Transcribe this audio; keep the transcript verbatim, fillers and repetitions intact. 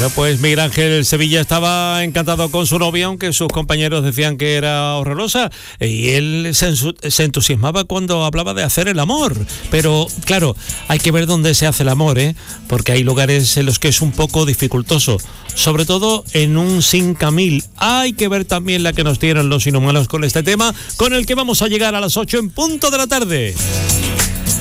Bueno, pues Miguel Ángel Sevilla estaba encantado con su novia, aunque sus compañeros decían que era horrorosa, y él se, se entusiasmaba cuando hablaba de hacer el amor. Pero claro, hay que ver dónde se hace el amor, ¿eh? Porque hay lugares en los que es un poco dificultoso, sobre todo en un Sincamil. Hay que ver también la que nos tienen los inhumanos con este tema, con el que vamos a llegar a las ocho en punto de la tarde.